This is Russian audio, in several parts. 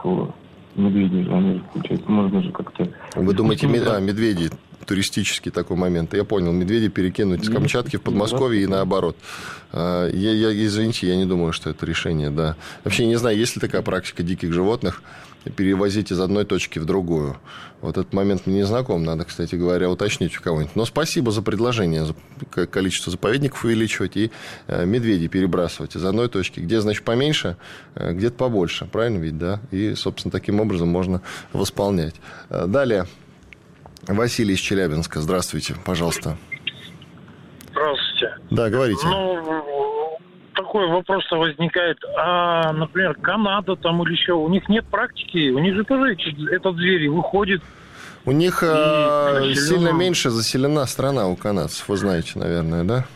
медведи, они, получается, можно же как-то... Вы думаете, медведи, туристический такой момент. Я понял, медведи перекинуть с Камчатки в Подмосковье и наоборот. Извините, я не думаю, что это решение, да. Вообще, не знаю, есть ли такая практика диких животных перевозить из одной точки в другую. Вот этот момент мне не знаком, надо, кстати говоря, уточнить у кого-нибудь. Но спасибо за предложение, количество заповедников увеличивать и медведей перебрасывать из одной точки, где, значит, поменьше, где-то побольше, правильно ведь, да? И, собственно, таким образом можно восполнять. Далее, Василий из Челябинска, здравствуйте, пожалуйста. Здравствуйте. Да, говорите. Такой вопрос возникает. Например, Канада там или еще, у них нет практики, у них же тоже этот зверь выходит. У них сильно меньше заселена страна у канадцев, вы знаете, наверное, да?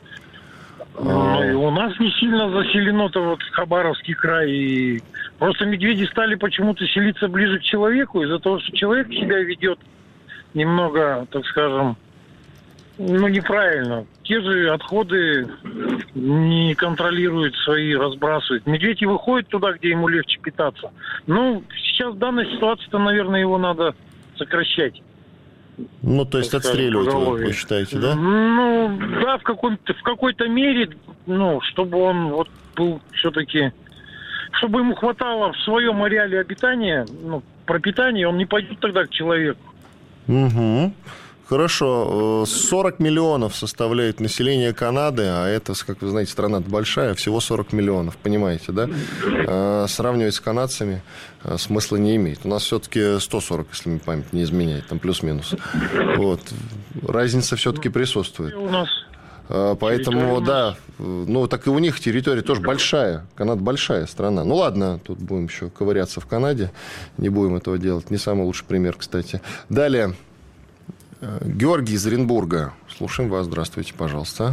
И у нас не сильно заселено-то вот Хабаровский край. И просто медведи стали почему-то селиться ближе к человеку из-за того, что человек себя ведет немного, так скажем, неправильно. Те же отходы не контролируют свои, разбрасывают. Медведь и выходит туда, где ему легче питаться. Сейчас в данной ситуации-то, наверное, его надо сокращать. То есть отстреливать вы считаете, да? Да, в какой-то мере, чтобы он был все-таки... Чтобы ему хватало в своем ареале обитания, пропитания, он не пойдет тогда к человеку. Угу. Хорошо. 40 миллионов составляет население Канады, а это, как вы знаете, страна-то большая, всего 40 миллионов, понимаете, да? Сравнивать с канадцами смысла не имеет. У нас все-таки 140, если мне память не изменяет, там плюс-минус. Вот. Разница все-таки присутствует. У нас поэтому, да, так и у них территория тоже большая. Канада большая страна. Ладно, тут будем еще ковыряться в Канаде, не будем этого делать. Не самый лучший пример, кстати. Далее. Георгий из Оренбурга. Слушаем вас. Здравствуйте, пожалуйста.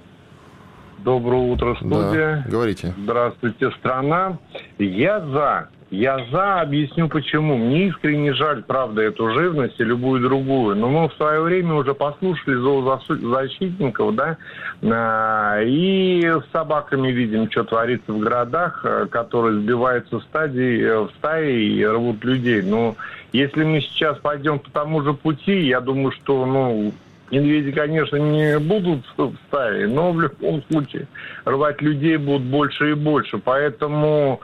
Доброе утро, студия. Да, говорите. Здравствуйте, страна. Я за, объясню почему. Мне искренне жаль, правда, эту живность и любую другую. Но мы в свое время уже послушали зоозащитников, да, и с собаками видим, что творится в городах, которые сбиваются в стаи и рвут людей. Если мы сейчас пойдем по тому же пути, я думаю, что, медведи, конечно, не будут в стае, но в любом случае рвать людей будут больше и больше. Поэтому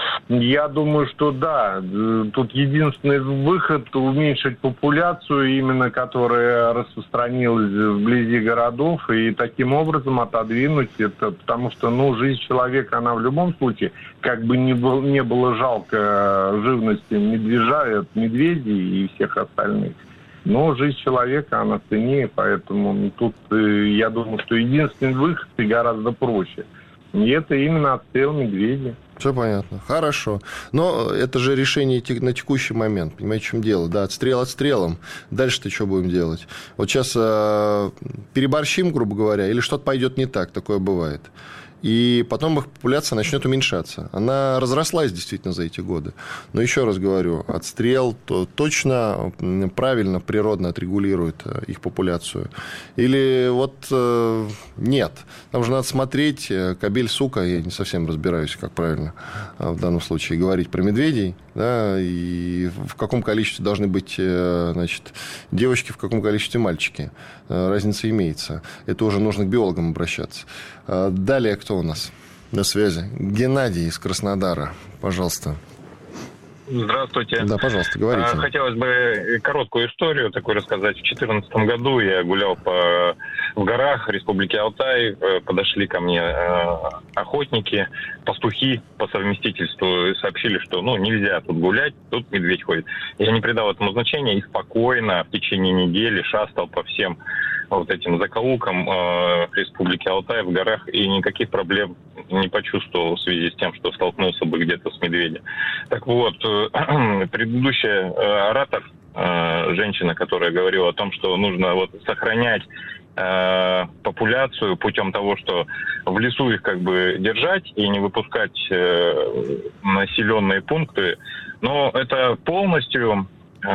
я думаю, что да, тут единственный выход — уменьшить популяцию, именно которая распространилась вблизи городов, и таким образом отодвинуть это, потому что, жизнь человека, она в любом случае, как бы не было жалко живности медведей и всех остальных. Но жизнь человека, она ценнее, поэтому тут, я думаю, что единственный выход и гораздо проще. И это именно отстрел медведя. Все понятно. Хорошо. Но это же решение на текущий момент. Понимаете, в чем дело? Да, отстрел отстрелом. Дальше-то что будем делать? Вот сейчас переборщим, грубо говоря, или что-то пойдет не так. Такое бывает. И потом их популяция начнет уменьшаться. Она разрослась действительно за эти годы. Но еще раз говорю, отстрел точно, правильно, природно отрегулирует их популяцию. Или нет. Там же надо смотреть, кобель, сука, я не совсем разбираюсь, как правильно в данном случае говорить про медведей, да, и в каком количестве должны быть, девочки, в каком количестве мальчики. Разница имеется. Это уже нужно к биологам обращаться. Далее кто у нас на связи? Геннадий из Краснодара. Пожалуйста. Здравствуйте. Да, пожалуйста, говорите. Хотелось бы короткую историю такую рассказать. В 2014 году я гулял в горах Республики Алтай. Подошли ко мне охотники, пастухи по совместительству и сообщили, что нельзя тут гулять, тут медведь ходит. Я не придал этому значения и спокойно в течение недели шастал по всем этим закоулкам Республики Алтай в горах и никаких проблем не почувствовал в связи с тем, что столкнулся бы где-то с медведем. Так вот, предыдущий оратор, женщина, которая говорила о том, что нужно сохранять популяцию путем того, что в лесу их держать и не выпускать населенные пункты, но это полностью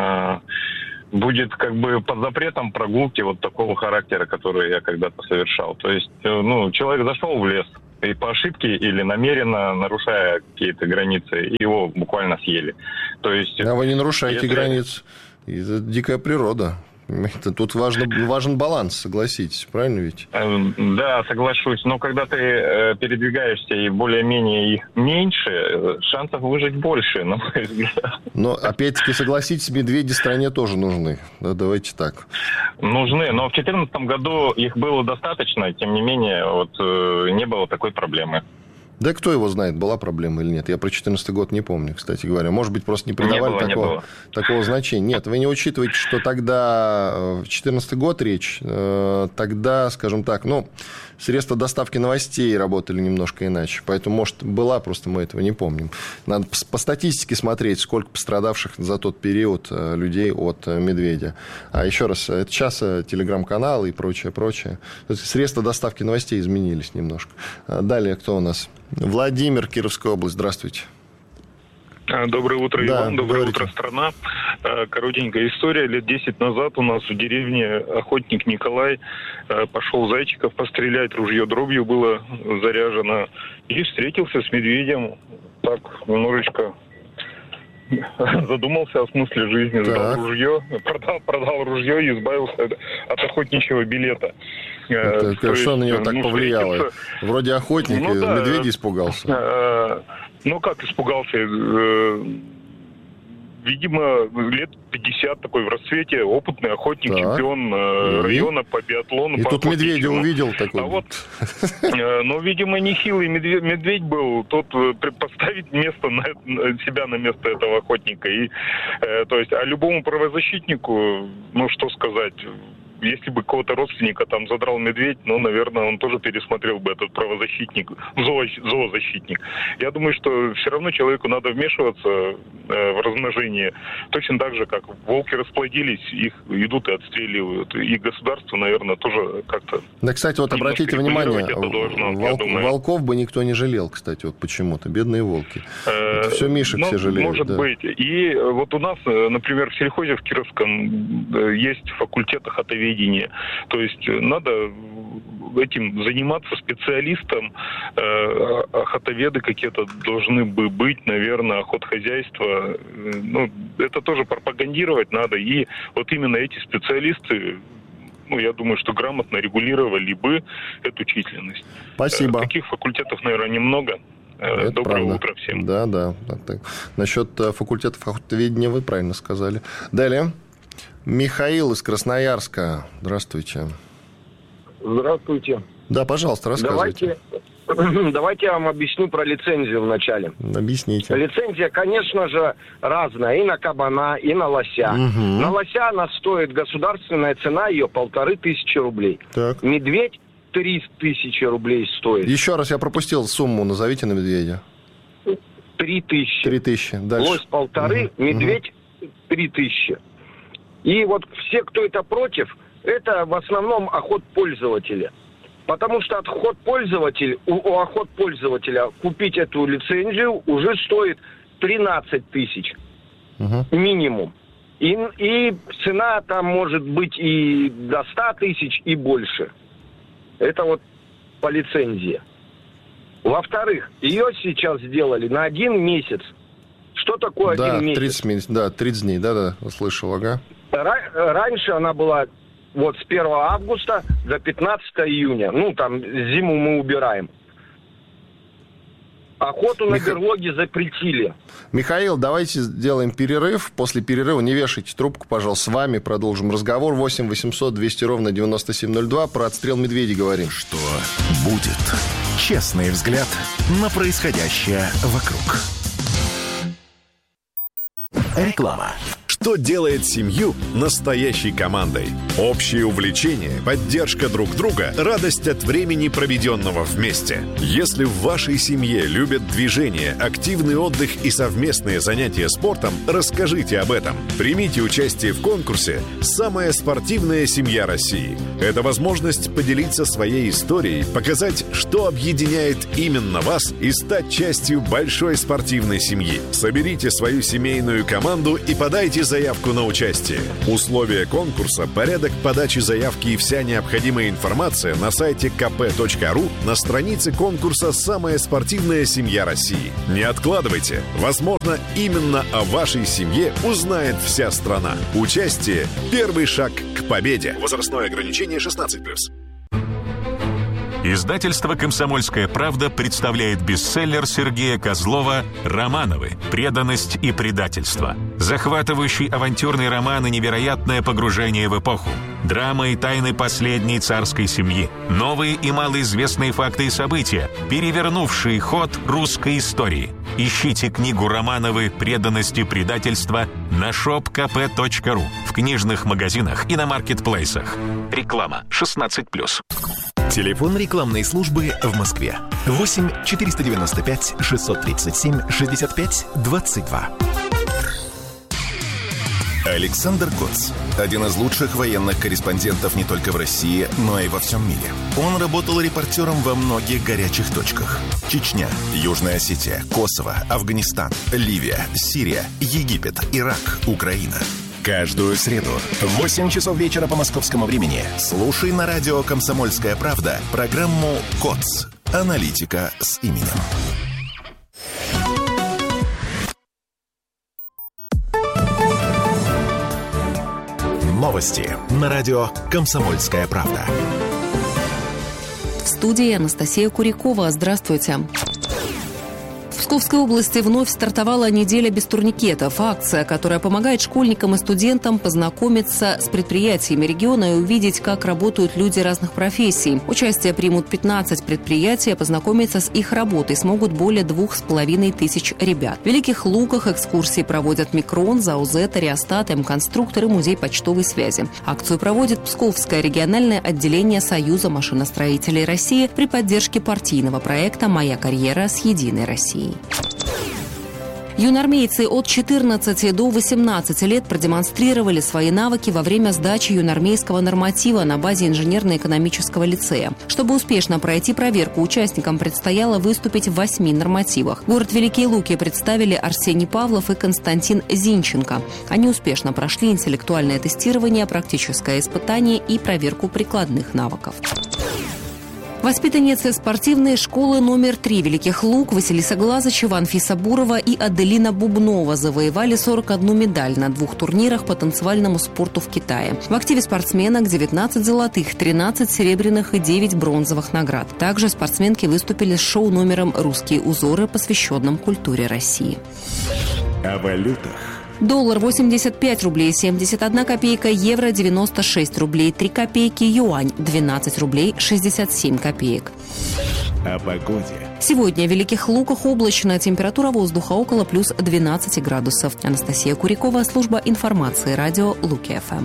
будет под запретом прогулки такого характера, который я когда-то совершал. То есть, человек зашел в лес, и по ошибке или намеренно нарушая какие-то границы, его буквально съели. То есть, а вы не нарушаете границ. Это дикая природа. Тут важен баланс, согласитесь, правильно ведь? Да, соглашусь. Но когда ты передвигаешься и более-менее их меньше, шансов выжить больше, на мой взгляд. Но, опять-таки, согласитесь, медведи стране тоже нужны. Да, давайте так. Нужны, но в 2014 году их было достаточно, тем не менее, вот не было такой проблемы. Да кто его знает, была проблема или нет. Я про 2014 год не помню, кстати говоря. Может быть, просто не придавали такого значения. Нет, вы не учитываете, что тогда, в 2014 год речь, тогда, скажем так, средства доставки новостей работали немножко иначе. Поэтому, может, была, просто мы этого не помним. Надо по статистике смотреть, сколько пострадавших за тот период людей от медведя. А еще раз, это сейчас телеграм-каналы и прочее. Средства доставки новостей изменились немножко. Далее, кто у нас? Владимир, Кировская область. Здравствуйте. Доброе утро, да, Иван. Доброе говорите. утро, страна. Коротенькая история. Лет 10 назад у нас в деревне охотник Николай пошел зайчиков пострелять. Ружье дробью было заряжено. И встретился с медведем. Так, немножечко задумался о смысле жизни. Сдал ружье, продал ружье и избавился от охотничьего билета. Что на него так повлияло? Вроде охотник, медведя испугался. Как испугался? Видимо, лет 50 такой в расцвете, опытный охотник, чемпион района по биатлону. И тут медведя увидел такой. Видимо, нехилый медведь был. Тот поставить себя на место этого охотника. А любому правозащитнику, что сказать... Если бы какого-то родственника там задрал медведь, наверное, он тоже пересмотрел бы этот правозащитник, зоозащитник. Я думаю, что все равно человеку надо вмешиваться в размножение. Точно так же, как волки расплодились, их идут и отстреливают. И государство, наверное, тоже как-то... Да, кстати, обратите внимание, волков бы никто не жалел, кстати, почему-то. Бедные волки. Все мишек все жалеют. Может быть. И вот у нас, например, в сельхозе в Кировском есть факультет охотоведения. То есть надо этим заниматься специалистам. Охотоведы какие-то должны бы быть, наверное, охотхозяйство. Это тоже пропагандировать надо. И вот именно эти специалисты, я думаю, что грамотно регулировали бы эту численность. Спасибо. Таких факультетов, наверное, немного. Это Доброе правда. утро всем. Да. Так. Насчет факультетов охотоведения вы правильно сказали. Далее. Михаил из Красноярска. Здравствуйте. Здравствуйте. Да, пожалуйста, рассказывайте. Давайте я вам объясню про лицензию вначале. Объясните. Лицензия, конечно же, разная. И на кабана, и на лося. Угу. На лося она стоит, государственная цена ее 1500 рублей. Так. Медведь 3000 рублей стоит. Еще раз, я пропустил сумму, назовите на медведя. 3000. 3000. Дальше. Лось 1500, медведь 3000. И вот все, кто это против, это в основном охотпользователи. Потому что у охотпользователя купить эту лицензию уже стоит 13 тысяч минимум. И цена там может быть и до 100 тысяч, и больше. Это вот по лицензии. Во-вторых, ее сейчас сделали на 1 месяц. Что такое 1 месяц? 30 дней, да, услышал, ага. Раньше она была с 1 августа до 15 июня. Зиму мы убираем. Охоту на берлоге запретили. Михаил, давайте сделаем перерыв. После перерыва не вешайте трубку, пожалуйста. С вами продолжим разговор. 8 800 200 ровно 9702. Про отстрел медведей говорим. Что будет? Честный взгляд на происходящее вокруг. Реклама. Что делает семью настоящей командой? Общее увлечение, поддержка друг друга, радость от времени, проведенного вместе. Если в вашей семье любят движение, активный отдых и совместные занятия спортом, расскажите об этом. Примите участие в конкурсе «Самая спортивная семья России». Это возможность поделиться своей историей, показать, что объединяет именно вас, и стать частью большой спортивной семьи. Соберите свою семейную команду и подайте заявку на участие. Условия конкурса, порядок подачи заявки и вся необходимая информация на сайте kp.ru на странице конкурса «Самая спортивная семья России». Не откладывайте. Возможно, именно о вашей семье узнает вся страна. Участие – первый шаг к победе. Возрастное ограничение 16+. Издательство «Комсомольская правда» представляет бестселлер Сергея Козлова «Романовы. Преданность и предательство». Захватывающий авантюрный роман и невероятное погружение в эпоху. Драма и тайны последней царской семьи. Новые и малоизвестные факты и события, перевернувшие ход русской истории. Ищите книгу «Романовы. Преданность и предательство» на shopkp.ru, в книжных магазинах и на маркетплейсах. Реклама 16+. Телефон рекламной службы в Москве. 8 495 637 65 22. Александр Коц. Один из лучших военных корреспондентов не только в России, но и во всем мире. Он работал репортером во многих горячих точках. Чечня, Южная Осетия, Косово, Афганистан, Ливия, Сирия, Египет, Ирак, Украина. Каждую среду в 8 часов вечера по московскому времени слушай на радио «Комсомольская правда» программу «КОЦ. Аналитика с именем». Новости на радио «Комсомольская правда». В студии Анастасия Курякова. Здравствуйте. В Псковской области вновь стартовала неделя без турникетов. Акция, которая помогает школьникам и студентам познакомиться с предприятиями региона и увидеть, как работают люди разных профессий. Участие примут 15 предприятий, а познакомиться с их работой смогут более 2500 ребят. В Великих Луках экскурсии проводят Микрон, Заузета, Реостат, М-конструктор и Музей почтовой связи. Акцию проводит Псковское региональное отделение Союза машиностроителей России при поддержке партийного проекта «Моя карьера с Единой Россией». Юнармейцы от 14 до 18 лет продемонстрировали свои навыки во время сдачи юнармейского норматива на базе инженерно-экономического лицея. Чтобы успешно пройти проверку, участникам предстояло выступить в 8 нормативах. Город Великие Луки представили Арсений Павлов и Константин Зинченко. Они успешно прошли интеллектуальное тестирование, практическое испытание и проверку прикладных навыков. Воспитанницы спортивной школы номер 3 Великих Лук Василиса Глазычева, Анфиса Бурова и Аделина Бубнова завоевали 41 медаль на 2 турнирах по танцевальному спорту в Китае. В активе спортсменок 19 золотых, 13 серебряных и 9 бронзовых наград. Также спортсменки выступили с шоу-номером «Русские узоры», посвященным культуре России. О валютах. Доллар 85 рублей 71 копейка, евро 96 рублей 3 копейки, юань 12 рублей 67 копеек. О погоде. Сегодня в Великих Луках облачно, температура воздуха около плюс 12 градусов. Анастасия Курякова, служба информации, радио Луки-ФМ.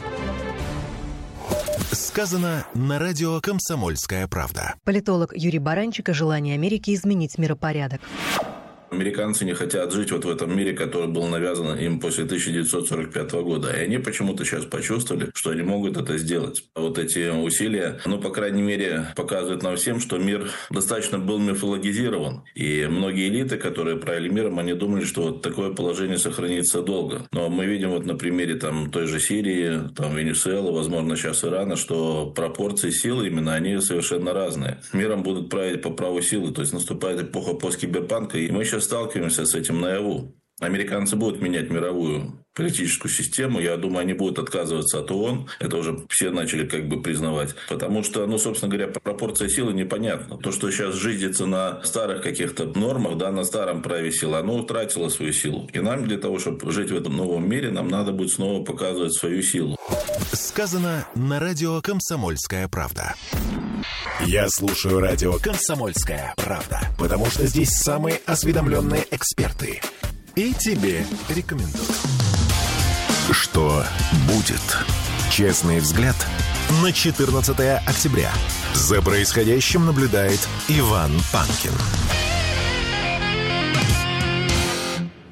Сказано на радио «Комсомольская правда». Политолог Юрий Баранчик о желании Америки изменить миропорядок. Американцы не хотят жить вот в этом мире, который был навязан им после 1945 года. И они почему-то сейчас почувствовали, что они могут это сделать. Вот эти усилия, по крайней мере, показывают нам всем, что мир достаточно был мифологизирован. И многие элиты, которые правили миром, они думали, что вот такое положение сохранится долго. Но мы видим вот на примере той же Сирии, Венесуэлы, возможно, сейчас Ирана, что пропорции силы именно, они совершенно разные. Миром будут править по праву силы. То есть наступает эпоха посткиберпанка, и мы сейчас сталкиваемся с этим наяву. Американцы будут менять мировую политическую систему. Я думаю, они будут отказываться от ООН. Это уже все начали признавать. Потому что, собственно говоря, пропорция силы непонятна. То, что сейчас жизнится на старых каких-то нормах, на старом праве силы, оно утратило свою силу. И нам для того, чтобы жить в этом новом мире, нам надо будет снова показывать свою силу. Сказано на радио «Комсомольская правда». Я слушаю радио «Комсомольская правда», потому что здесь самые осведомленные эксперты. И тебе рекомендую. Что будет? Честный взгляд на 14 октября. За происходящим наблюдает Иван Панкин.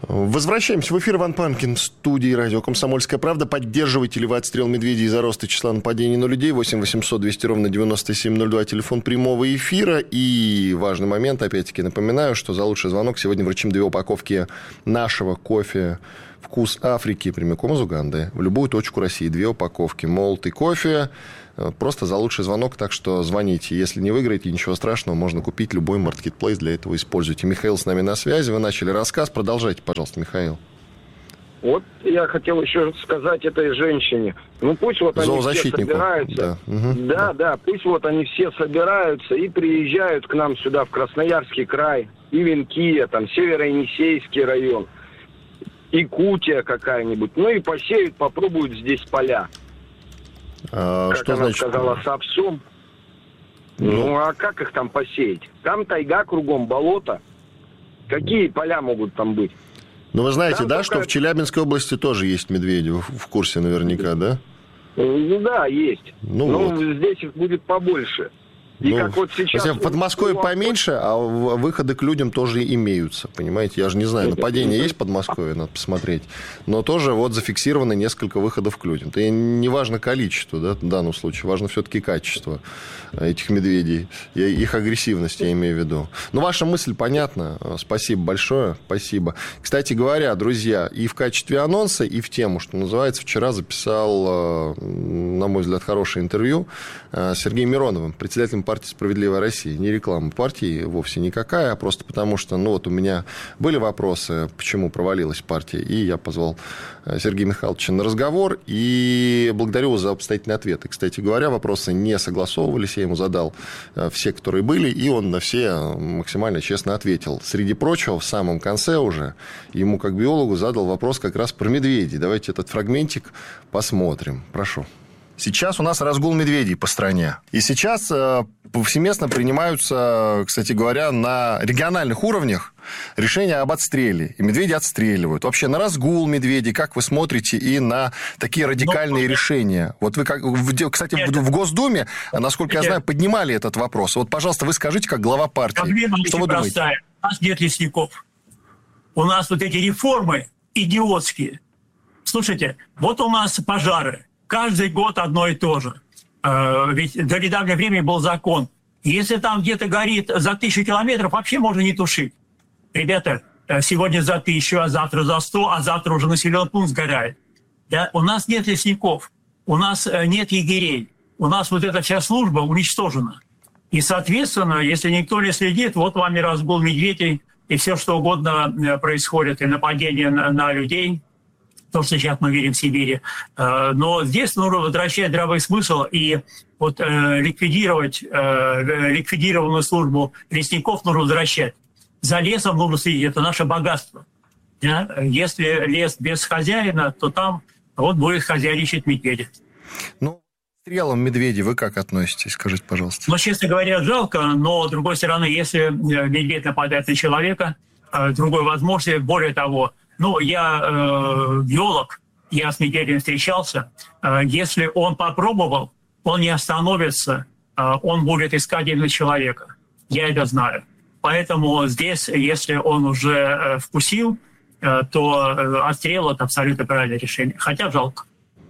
Возвращаемся в эфир. Иван Панкин в студии радио «Комсомольская правда». Поддерживаете ли вы отстрел медведей из-за роста числа нападений на людей? 8 800 200 ровно 9702, телефон прямого эфира. И важный момент, опять-таки, напоминаю, что за лучший звонок сегодня вручим 2 упаковки нашего кофе «Вкус Африки» прямиком из Уганды в любую точку России. 2 упаковки. Молотый кофе. Просто за лучший звонок, так что звоните. Если не выиграете, ничего страшного, можно купить любой маркетплейс, для этого используйте. Михаил с нами на связи, вы начали рассказ, продолжайте, пожалуйста, Михаил. Вот я хотел еще сказать этой женщине. Ну пусть вот они все собираются. Да, пусть вот они все собираются и приезжают к нам сюда, в Красноярский край, Ивенкия, там, Северо-Енисейский район, Якутия какая-нибудь. Ну и посеют, попробуют здесь поля. Как что она значит? сказала, с овсом. Ну, а как их там посеять? Там тайга кругом, болото. Какие поля могут там быть? Ну, вы знаете, там да, только... что в Челябинской области тоже есть медведи, в курсе наверняка, да? Ну, да, есть. Ну, вот. Здесь их будет побольше. И как вот сейчас... В Подмосковье поменьше, а выходы к людям тоже имеются, понимаете? Я же не знаю, нападение есть в Подмосковье, надо посмотреть. Но тоже вот зафиксировано несколько выходов к людям. Это не важно количество, да, в данном случае, важно все-таки качество этих медведей, и их агрессивность, я имею в виду. Ну, ваша мысль понятна, спасибо большое, спасибо. Кстати говоря, друзья, и в качестве анонса, и в тему, что называется, вчера записал, на мой взгляд, хорошее интервью с Сергеем Мироновым, председателем партии «Справедливая Россия». Не реклама партии вовсе никакая, а просто потому что, ну, вот у меня были вопросы, почему провалилась партия, и я позвал Сергея Михайловича на разговор, и благодарю его за обстоятельные ответы. Кстати говоря, вопросы не согласовывались, я ему задал все, которые были, и он на все максимально честно ответил. Среди прочего, в самом конце уже ему, как биологу, задал вопрос как раз про медведей. Давайте этот фрагментик посмотрим. Прошу. Сейчас у нас разгул медведей по стране. И сейчас повсеместно принимаются, кстати говоря, на региональных уровнях решения об отстреле. И медведи отстреливают. Вообще на разгул медведей, как вы смотрите, и на такие радикальные решения? Вот вы, кстати, в Госдуме, насколько я знаю, поднимали этот вопрос. Вот, пожалуйста, вы скажите, как глава партии, что вы думаете? У нас нет лесников. У нас вот эти реформы идиотские. Слушайте, вот у нас пожары. Каждый год одно и то же. Ведь до недавнего времени был закон. Если там где-то горит за 1000 километров, вообще можно не тушить. Ребята, сегодня за 1000, а завтра за 100, а завтра уже населенный пункт сгорает. Да? У нас нет лесников, у нас нет егерей. У нас вот эта вся служба уничтожена. И, соответственно, если никто не следит, вот вам и разгул медведей, и все что угодно происходит, и нападение на людей. То, что сейчас мы видим в Сибири. Но здесь нужно возвращать здравый смысл и вот ликвидированную службу лесников нужно возвращать. За лесом нужно следить, это наше богатство. Да? Если лес без хозяина, то там вот будет хозяйничать медведи. Ну, стрелам медведей вы как относитесь, скажите, пожалуйста? Ну, честно говоря, жалко, но, с другой стороны, если медведь нападает на человека, другой возможности, более того, ну, я биолог, я с медведем встречался. Если он попробовал, он не остановится, он будет искать именно человека. Я это знаю. Поэтому здесь, если он уже вкусил, то отстрел – это абсолютно правильное решение. Хотя жалко.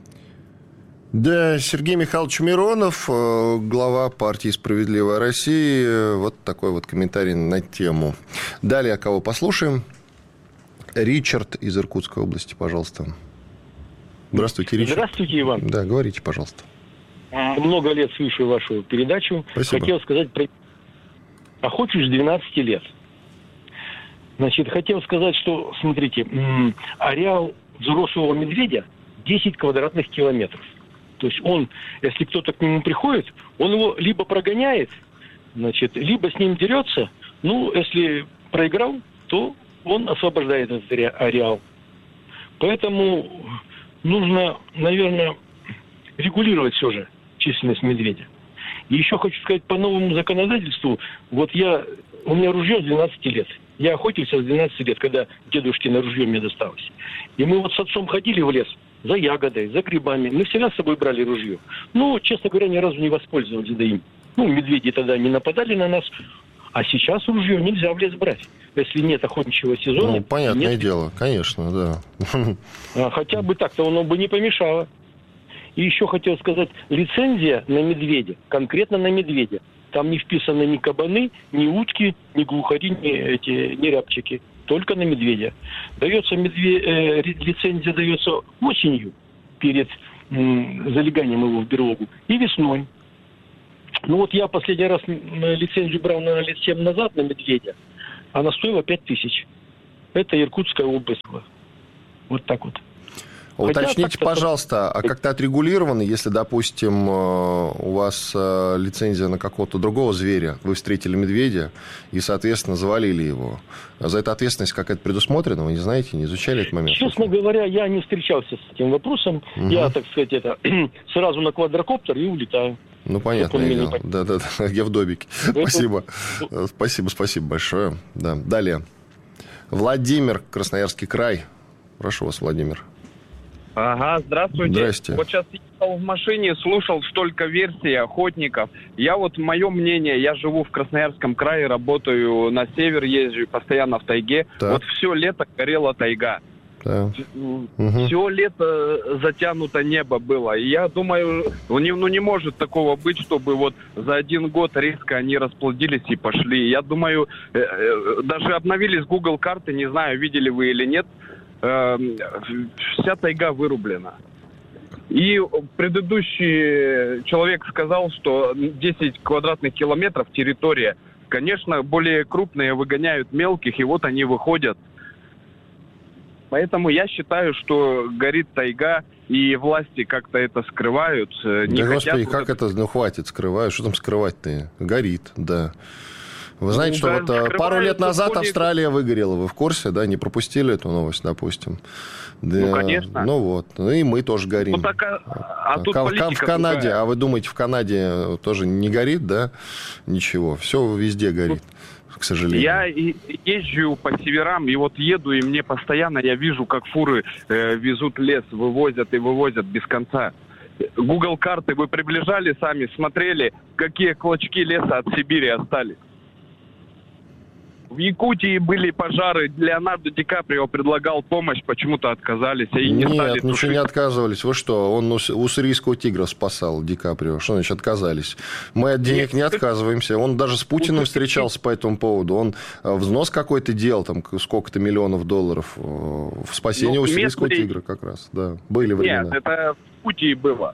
Да, Сергей Михайлович Миронов, глава партии «Справедливая Россия». Вот такой вот комментарий на тему. Далее кого послушаем? Ричард из Иркутской области, пожалуйста. Здравствуйте, Ричард. Здравствуйте, Иван. Да, говорите, пожалуйста. Много лет слушаю вашу передачу. Спасибо. Хотел сказать про... Охочусь с 12 лет. Значит, хотел сказать, что, смотрите, ареал взрослого медведя 10 квадратных километров. То есть он, если кто-то к нему приходит, он его либо прогоняет, значит, либо с ним дерется. Ну, если проиграл, то он освобождает этот ареал. Поэтому нужно, наверное, регулировать все же численность медведя. И еще хочу сказать, по новому законодательству, вот у меня ружье с 12 лет. Я охотился с 12 лет, когда дедушкино ружье мне досталось. И мы вот с отцом ходили в лес за ягодой, за грибами. Мы всегда с собой брали ружье. Ну, честно говоря, ни разу не воспользовались, да им. Ну, медведи тогда не нападали на нас. А сейчас ружье нельзя в лес брать. если нет охотничьего сезона... Ну, понятное дело, конечно, да. Хотя бы так-то оно бы не помешало. И еще хотел сказать, лицензия на медведя, конкретно на медведя. Там не вписаны ни кабаны, ни утки, ни глухари, ни рябчики. Только на медведя. Дается лицензия дается осенью перед залеганием его в берлогу и весной. Ну вот я последний раз лицензию брал, наверное, лет 7 назад на медведя. Она стоила 5000. Это Иркутская область была. Вот так вот. Уточните, пожалуйста, а как-то отрегулировано, если, допустим, у вас лицензия на какого-то другого зверя, вы встретили медведя и, соответственно, завалили его. За это ответственность какая-то предусмотрена? Вы не знаете, не изучали этот момент? Честно говоря, я не встречался с этим вопросом. Угу. Я, так сказать, сразу на квадрокоптер и улетаю. Ну, понятное дело. Да, я в домике. Спасибо. Спасибо большое. Да. Далее. Владимир, Красноярский край. Прошу вас, Владимир. Ага, здравствуйте. Здрасте. Вот сейчас ехал в машине, слушал столько версий охотников. Мое мнение, я живу в Красноярском крае, работаю на север, езжу постоянно в тайге. Так. Вот все лето горела тайга. Да. Все лето затянуто небо было. И я думаю, не может такого быть, чтобы вот за один год резко они расплодились и пошли. Я думаю, даже обновились Google карты, не знаю, видели вы или нет, вся тайга вырублена. И предыдущий человек сказал, что 10 квадратных километров территория. Конечно, более крупные выгоняют мелких, и вот они выходят. Поэтому я считаю, что горит тайга, и власти как-то это скрывают. Да, господи, как это, хватит, скрывают. Что там скрывать-то? Горит, да. Вы знаете, что вот пару лет назад Австралия выгорела. Вы в курсе, да? Не пропустили эту новость, допустим? Да, ну, конечно. Ну, вот. Ну, и мы тоже горим. Ну, так, тут в Канаде. А вы думаете, в Канаде тоже не горит, да? Ничего. Все везде горит, к сожалению. Я езжу по северам, и вот еду, и мне постоянно, я вижу, как фуры везут лес, вывозят и вывозят без конца. Google карты вы приближали сами, смотрели, какие клочки леса от Сибири остались. В Якутии были пожары, Леонардо Ди Каприо предлагал помощь, почему-то отказались. И не стали Нет, ничего не отказывались. Вы что, он уссурийского тигра спасал, Ди Каприо. Что значит отказались? Мы от денег не отказываемся. Он даже с Путиным встречался по этому поводу. Он взнос какой-то делал, там сколько-то миллионов долларов в спасение уссурийского тигра как раз. Да, были времена. Нет, это в Якутии было.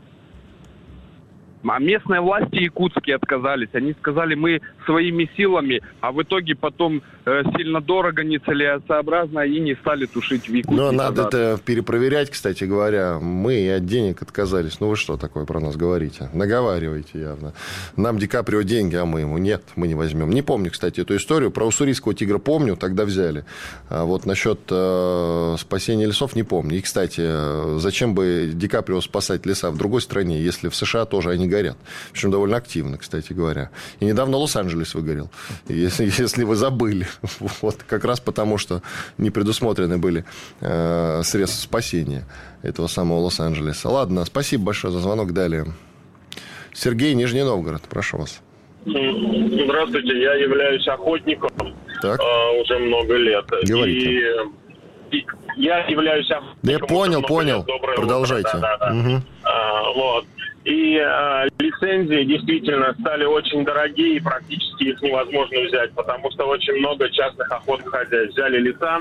А местные власти якутские отказались. Они сказали, мы своими силами, а в итоге потом сильно дорого, нецелесообразно, и не стали тушить в Якутии. Но надо это перепроверять, кстати говоря. Мы и от денег отказались. Ну вы что такое про нас говорите? Наговариваете явно. Нам Ди Каприо деньги, а мы ему нет, мы не возьмем. Не помню, кстати, эту историю. Про уссурийского тигра помню, тогда взяли. А вот насчет спасения лесов не помню. И, кстати, зачем бы Ди Каприо спасать леса в другой стране, если в США тоже они горят? Причем довольно активно, кстати говоря. И недавно Лос-Анджелес выгорел, если вы забыли. Вот, как раз потому, что не предусмотрены были средства спасения этого самого Лос-Анджелеса. Ладно, спасибо большое за звонок. Далее. Сергей, Нижний Новгород, прошу вас. Здравствуйте, я являюсь охотником уже много лет. Говорите. И я являюсь охотником. Да я понял. Продолжайте. Угу. Вот. И лицензии действительно стали очень дорогие, и практически их невозможно взять, потому что очень много частных охотных хозяев взяли леса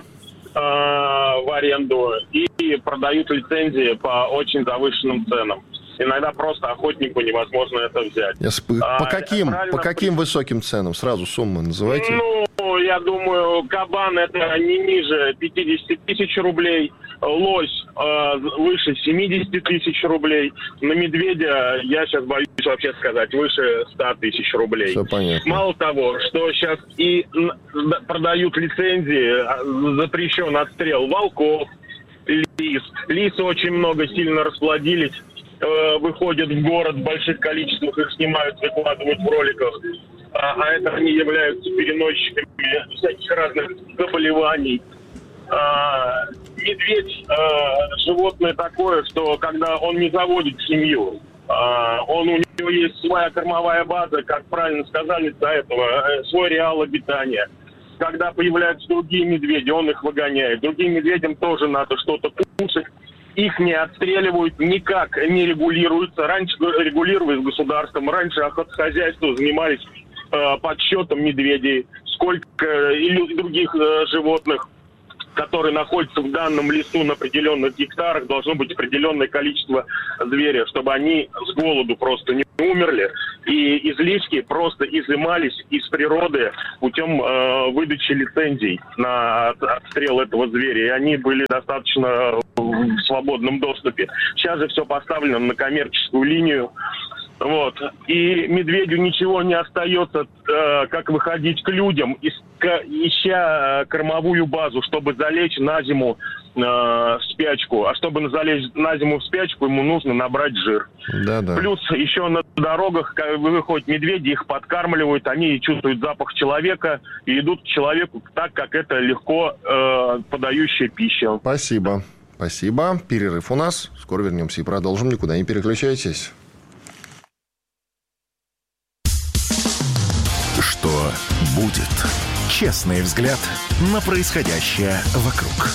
в аренду и продают лицензии по очень завышенным ценам. Иногда просто охотнику невозможно это взять. По каким высоким ценам? Сразу суммы называйте. Ну, я думаю, кабан это не ниже 50 тысяч рублей, лось выше 70 тысяч рублей, на медведя, я сейчас боюсь вообще сказать, выше 100 тысяч рублей. Все понятно. Мало того, что сейчас и продают лицензии, запрещен отстрел волков, лис. Лисы очень много сильно расплодились, выходят в город в больших количествах, их снимают, выкладывают в роликах. А это они являются переносчиками всяких разных заболеваний. Медведь животное такое, что когда он не заводит семью, у него есть своя кормовая база, как правильно сказали до этого, свой реал обитания. когда появляются другие медведи, он их выгоняет. Другим медведям тоже надо что-то кушать. Их не отстреливают, никак не регулируются. Раньше регулировались государством, раньше охотхозяйством занимались подсчетом медведей, сколько и других животных, которые находятся в данном лесу на определенных гектарах, должно быть определенное количество зверя, чтобы они с голоду просто не умерли. И излишки просто изымались из природы путем выдачи лицензий на отстрел этого зверя. И они были достаточно в свободном доступе. Сейчас же все поставлено на коммерческую линию. Вот. И медведю ничего не остается, как выходить к людям, ища кормовую базу, чтобы залечь на зиму в спячку. А чтобы залечь на зиму в спячку, ему нужно набрать жир. Да-да. Плюс еще на дорогах, когда выходят медведи, их подкармливают, они чувствуют запах человека и идут к человеку так, как это легко подающая пища. Спасибо. Спасибо. Перерыв у нас. Скоро вернемся и продолжим. Никуда не переключайтесь. Что будет? Честный взгляд на происходящее вокруг.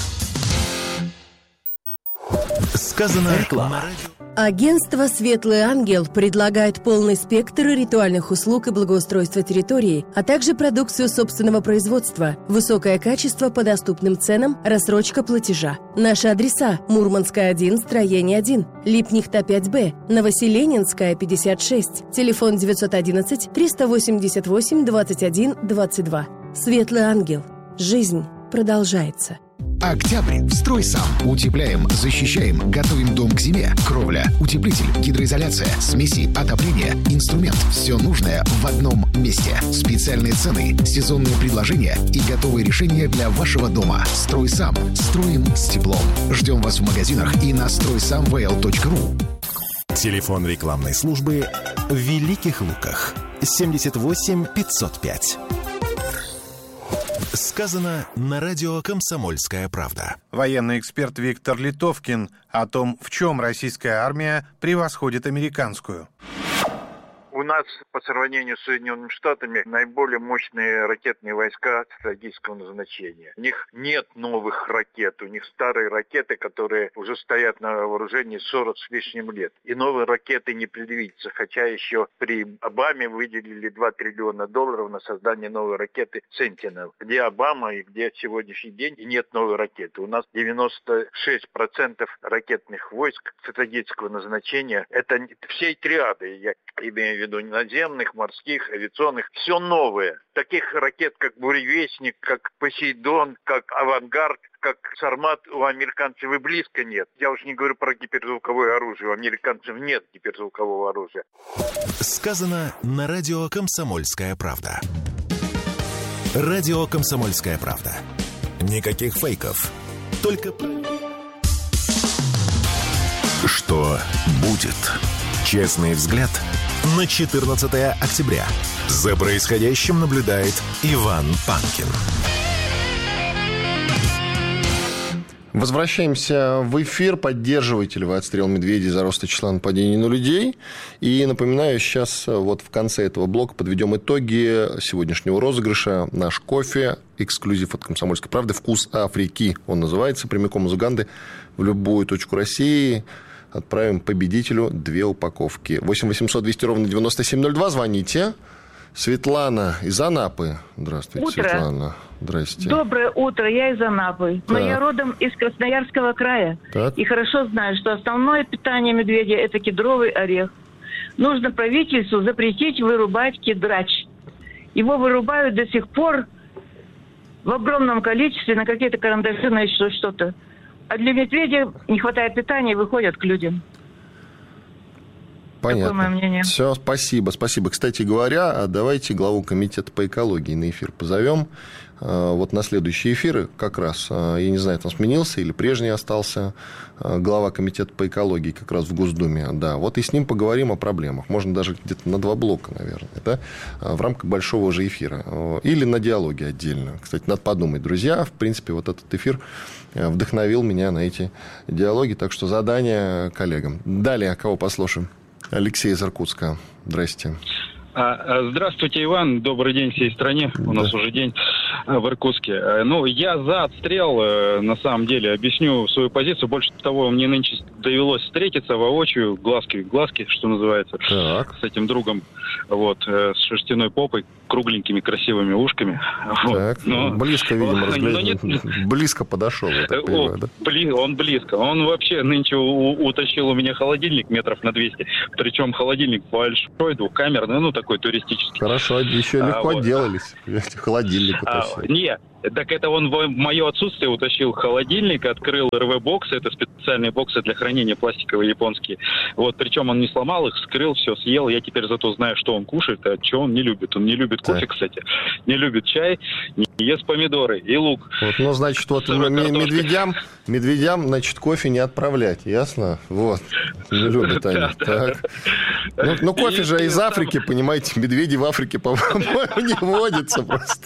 Сказано реклама. Агентство «Светлый ангел» предлагает полный спектр ритуальных услуг и благоустройства территории, а также продукцию собственного производства, высокое качество по доступным ценам, рассрочка платежа. Наши адреса: Мурманская, 1, строение 1, Липнихта, 5Б, Новоселенинская, 56, телефон 911-388-21-22. «Светлый ангел». Жизнь продолжается. Октябрь в «Стройсам». Утепляем, защищаем, готовим дом к зиме. Кровля, утеплитель, гидроизоляция, смеси, отопление, инструмент. Все нужное в одном месте. Специальные цены, сезонные предложения и готовые решения для вашего дома. «Стройсам». Строим с теплом. Ждем вас в магазинах и на стройсамвл.ру. Телефон рекламной службы в Великих Луках. 78 505. Сказано на радио «Комсомольская правда». Военный эксперт Виктор Литовкин о том, в чем российская армия превосходит американскую. У нас, по сравнению с Соединенными Штатами, наиболее мощные ракетные войска стратегического назначения. У них нет новых ракет, у них старые ракеты, которые уже стоят на вооружении 40 с лишним лет. И новые ракеты не предвидится, хотя еще при Обаме выделили $2 триллиона на создание новой ракеты «Сентинел». Где Обама и где сегодняшний день, и нет новой ракеты. У нас 96% ракетных войск стратегического назначения. Это всей триады, я имею в виду наземных, морских, авиационных, все новое. Таких ракет, как «Буревестник», как «Посейдон», как «Авангард», как «Сармат» у американцев и близко нет. Я уж не говорю про гиперзвуковое оружие. У американцев нет гиперзвукового оружия. Сказано на радио «Комсомольская правда». Радио «Комсомольская правда». Никаких фейков. Только... Что будет? Честный взгляд на 14 октября. За происходящим наблюдает Иван Панкин. Возвращаемся в эфир. Поддерживаете ли вы отстрел медведей за роста числа нападений на людей? И напоминаю, сейчас вот в конце этого блока подведем итоги сегодняшнего розыгрыша. Наш кофе, эксклюзив от «Комсомольской правды», «Вкус Африки». Он называется, прямиком из Уганды в любую точку России. Отправим победителю 2 упаковки. 8 800 200 ровно 9702. Звоните. Светлана из Анапы. Здравствуйте, утро. Светлана. Здрасте. Доброе утро, я из Анапы. Так. Но я родом из Красноярского края. Так. И хорошо знаю, что основное питание медведя – это кедровый орех. Нужно правительству запретить вырубать кедрач. Его вырубают до сих пор в огромном количестве на какие-то карандаши, на еще что-то. А для медведя не хватает питания и выходят к людям. Понятно. Такое мое мнение. Все, спасибо. Спасибо. Кстати говоря, давайте главу комитета по экологии на эфир позовем. Вот на следующие эфиры как раз, я не знаю, там сменился или прежний остался глава комитета по экологии как раз в Госдуме. Да, вот и с ним поговорим о проблемах. Можно даже где-то на 2 блока, наверное, да, в рамках большого же эфира. Или на диалоге отдельно. Кстати, надо подумать, друзья. В принципе, вот этот эфир вдохновил меня на эти диалоги. Так что задание коллегам. Далее, кого послушаем? Алексей из Иркутска. Здрасте. Здравствуйте, Иван. Добрый день всей стране. У нас уже день. в Иркутске. Ну, я за отстрел, на самом деле, объясню свою позицию. Больше того, мне нынче довелось встретиться воочию, глазки в глазки, что называется, с этим другом, вот, с шерстяной попой, кругленькими красивыми ушками. Так, вот. близко, видимо, близко подошел, я так понимаю, да? Он близко. Он вообще нынче утащил у меня холодильник метров на 200. Причем холодильник большой, двухкамерный, ну, такой туристический. Хорошо, еще легко отделались. Холодильник утащил. Не, так это он в мое отсутствие утащил холодильник, открыл РВ-боксы, это специальные боксы для хранения пластиковые японские. Вот, причем он не сломал их, скрыл, все съел. Я теперь зато знаю, что он кушает, а что он не любит. Он не любит кофе, кстати, не любит чай, не ест помидоры и лук. Вот, ну, значит, вот медведям, значит, кофе не отправлять, ясно? Вот, не любят они. Ну, кофе же из Африки, понимаете, медведи в Африке, по-моему, не водятся просто.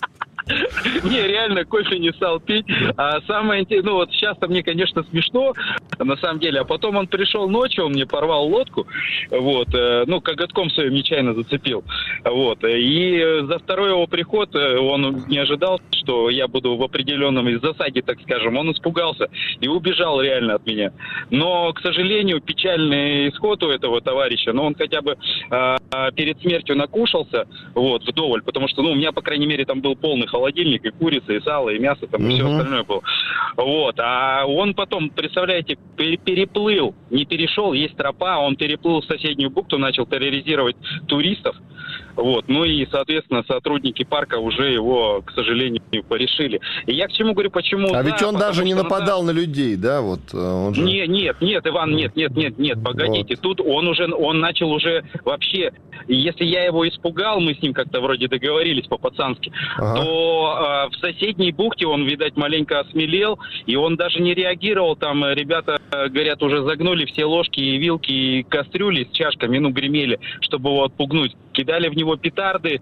Не, реально, кофе не стал пить. А самое интересное, ну вот сейчас-то мне, конечно, смешно, на самом деле. А потом он пришел ночью, он мне порвал лодку, вот, ну, коготком своим нечаянно зацепил, вот. И за второй его приход он не ожидал, что я буду в определенном засаде, так скажем. Он испугался и убежал реально от меня. Но, к сожалению, печальный исход у этого товарища, но он хотя бы перед смертью накушался, вот, вдоволь, потому что, ну, у меня, по крайней мере, там был полный холодильник, и курица, и сало, и мясо, там, и все остальное было. Вот, а он потом, представляете, переплыл, не перешел, есть тропа, он переплыл в соседнюю бухту, начал терроризировать туристов, вот, ну и, соответственно, сотрудники парка уже его, к сожалению, порешили. И я к чему говорю, почему... А ведь он даже не нападал на людей, да, вот? Он же... Нет, Иван, нет, погодите, тут он начал уже вообще, если я его испугал, мы с ним как-то вроде договорились по-пацански, то в соседней бухте он, видать, маленько осмелел, и он даже не реагировал. Там ребята, говорят, уже загнули все ложки и вилки и кастрюли с чашками, ну, гремели, чтобы его отпугнуть. Кидали в него петарды,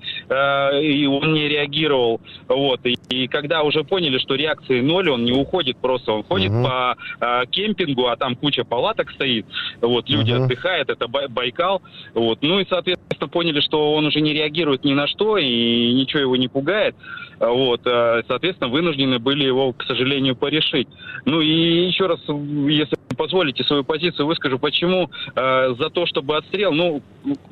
и он не реагировал. Вот. И когда уже поняли, что реакции ноль, он не уходит просто. Он ходит по кемпингу, а там куча палаток стоит. Вот, люди отдыхают, это Байкал. Вот. Ну и, соответственно, поняли, что он уже не реагирует ни на что, и ничего его не пугает. Вот. Соответственно, вынуждены были его, к сожалению, порешить. Ну и еще раз, если позволите, свою позицию выскажу. Почему за то, чтобы отстрел? Ну,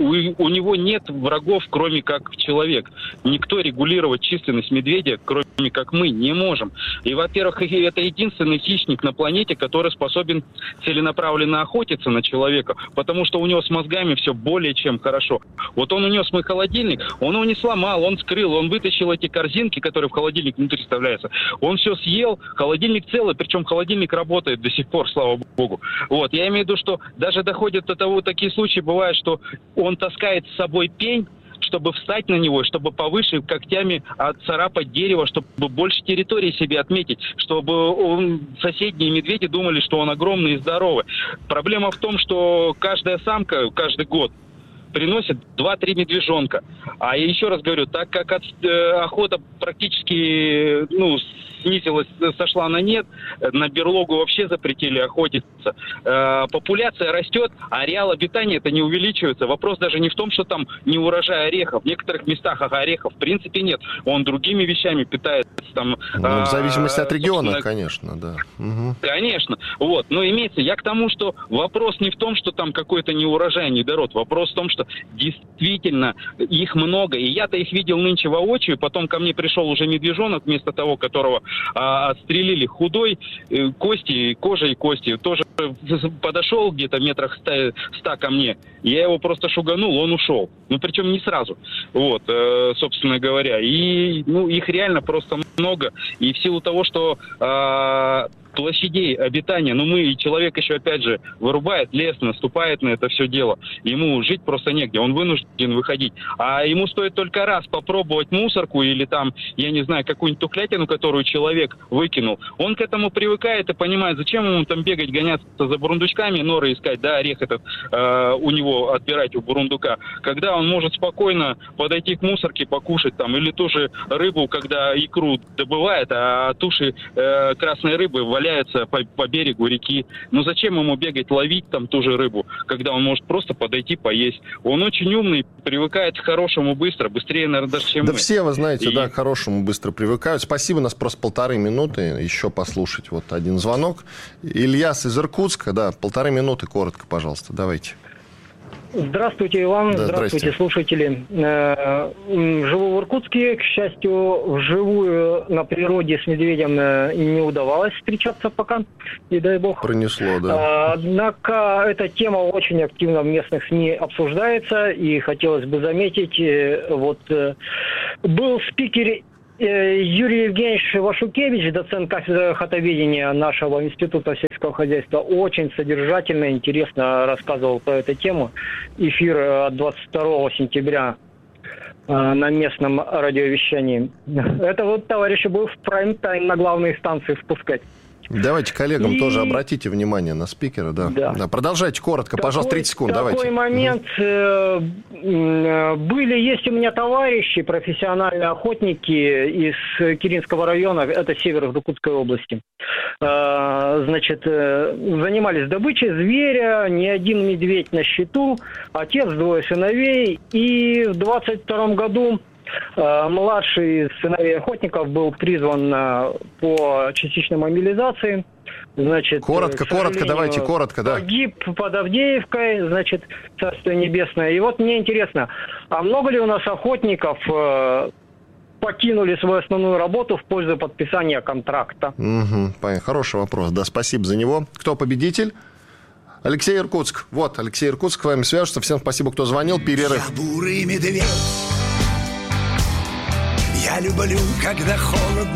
у него нет врагов, кроме как человек. Никто регулировать численность медведя, кроме как мы, не можем. И, во-первых, это единственный хищник на планете, который способен целенаправленно охотиться на человека, потому что у него с мозгами все более чем хорошо. Вот он унес мой холодильник, он его не сломал, он скрыл, он вытащил эти корзинки, которые в холодильник внутри вставляются. Он все съел, холодильник целый, причем холодильник работает до сих пор, слава богу. Вот, я имею в виду, что даже доходят до того, такие случаи бывают, что он таскает с собой пень, чтобы встать на него, чтобы повыше когтями отцарапать дерево, чтобы больше территории себе отметить, чтобы соседние медведи думали, что он огромный и здоровый. Проблема в том, что каждая самка каждый год приносит 2-3 медвежонка. А я еще раз говорю, так как охота практически снизилась, сошла на нет, на берлогу вообще запретили охотиться. Популяция растет, а ареал обитания это не увеличивается. Вопрос даже не в том, что там не урожай орехов. В некоторых местах орехов в принципе нет. Он другими вещами питается. Там, в зависимости от региона, конечно, да. Конечно. Вот. Но имеется, я к тому, что вопрос не в том, что там какой-то неурожай, недород. Вопрос в том, что действительно их много. И я-то их видел нынче воочию. Потом ко мне пришел уже медвежонок, вместо того, которого отстрелили, худой, кости, кожа и кости. Тоже подошел где-то метрах 100 ко мне. Я его просто шуганул, он ушел. Ну, причем не сразу. Вот, собственно говоря. И, их реально просто много. И в силу того, что площадей обитания, мы, человек еще, опять же, вырубает лес, наступает на это все дело. Ему жить просто негде, он вынужден выходить. А ему стоит только раз попробовать мусорку или там, я не знаю, какую-нибудь тухлятину, которую человек выкинул. Он к этому привыкает и понимает, зачем ему там бегать, гоняться за бурундучками, норы искать, да, орех этот у него отбирать у бурундука. Когда он может спокойно подойти к мусорке, покушать там, или ту же рыбу, когда икру добывает, а туши красной рыбы валяют валяются по берегу реки. Ну зачем ему бегать, ловить там ту же рыбу, когда он может просто подойти поесть? Он очень умный, привыкает к хорошему быстро, быстрее, наверное, даже, чем Да мы. все, вы знаете, да, к хорошему быстро привыкают. Спасибо, у нас просто 1,5 минуты еще послушать. Вот один звонок. Ильяс из Иркутска, да, 1,5 минуты, коротко, пожалуйста, давайте. Здравствуйте, Иван. Да, здравствуйте, слушатели. Живу в Иркутске. К счастью, вживую на природе с медведем не удавалось встречаться пока, не дай бог. Пронесло, да. Однако эта тема очень активно в местных СМИ обсуждается, и хотелось бы заметить, вот был спикер Юрий Евгеньевич Вашукевич, доцент кафедры охотоведения нашего Института сельского хозяйства, очень содержательно и интересно рассказывал про эту тему. Эфир от 22 сентября на местном радиовещании. Это вот товарищи будут в прайм-тайм на главные станции впускать. Давайте коллегам тоже обратите внимание на спикера. Да. Да. Продолжайте коротко, пожалуйста, 30 секунд. Давайте. Такой момент. Есть у меня товарищи, профессиональные охотники из Киринского района, это север Иркутской области. Значит, занимались добычей зверя, ни один медведь на счету, отец, 2 сыновей. И в 22 году младший из сыновей охотников был призван по частичной мобилизации. Значит, коротко, давайте, коротко, да. Погиб под Авдеевкой, значит, Царствие Небесное. И вот мне интересно, а много ли у нас охотников покинули свою основную работу в пользу подписания контракта? Понятно. Хороший вопрос, да, спасибо за него. Кто победитель? Алексей Иркутск. Вот, Алексей Иркутск с вами свяжется. Всем спасибо, кто звонил. Перерыв. Я бурый медведь. Я люблю, когда холодно